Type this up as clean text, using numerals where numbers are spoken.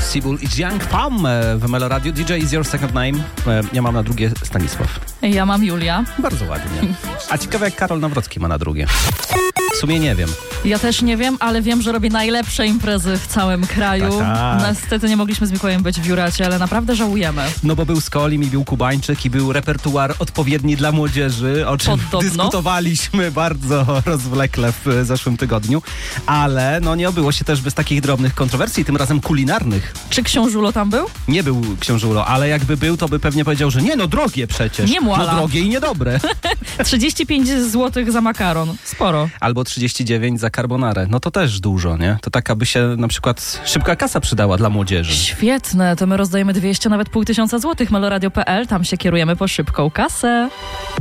Sibul i Young Pam w Melo Radio. DJ is your second name. Ja mam na drugie Stanisław. Ja mam Julia. Bardzo ładnie. A ciekawe jak Karol Nawrocki ma na drugie. W sumie nie wiem. Ja też nie wiem, ale wiem, że robi najlepsze imprezy w całym kraju. Tak. Niestety nie mogliśmy z Mikołajem być w Juracie, ale naprawdę żałujemy. No bo był Skolim i był Kubańczyk i był repertuar odpowiedni dla młodzieży, o czym dyskutowaliśmy bardzo rozwlekle w zeszłym tygodniu. Ale no nie obyło się też bez takich drobnych kontrowersji, tym razem kulinarnych. Czy Książulo tam był? Nie był Książulo, ale jakby był, to by pewnie powiedział, że nie, no drogie przecież. Nie muala. No drogie i niedobre. 35 zł za makaron. Sporo. Albo 39 za carbonarę. No to też dużo, nie? To tak, aby się na przykład szybka kasa przydała dla młodzieży. Świetne, to my rozdajemy 200, nawet 500 złotych. Meloradio.pl, tam się kierujemy po szybką kasę.